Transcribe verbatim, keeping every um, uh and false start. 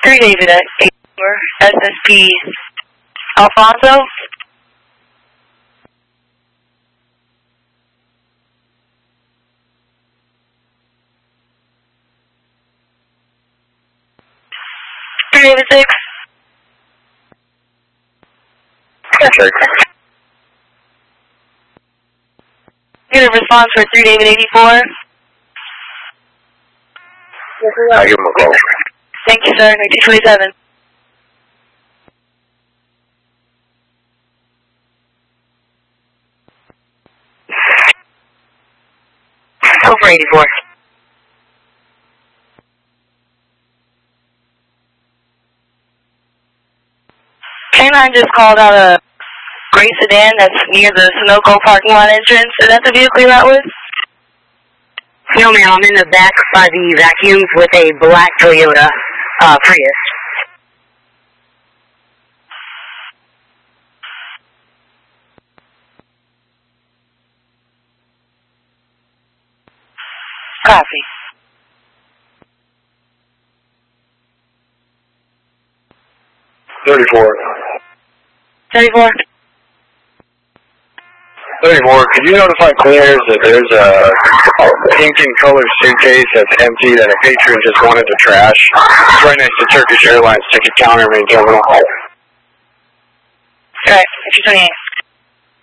three David at eighty-four, S S P Alfonso. three David six. Check. Get a response for three David eighty-four. I'll give him a call. Thank you, sir. nineteen twenty-seven. Over eighty-four. K nine just called out a gray sedan that's near the Sunoco parking lot entrance. Is that the vehicle you're out with? No, ma'am. I'm in the back by the vacuums with a black Toyota uh, Prius. Copy. thirty-four. thirty-four. thirty-four, could you notify cleaners that there's a pink and colored suitcase that's emptied and a patron just wanted to trash? It's right next to Turkish Airlines ticket counter main terminal. Alright, nineteen twenty-eight.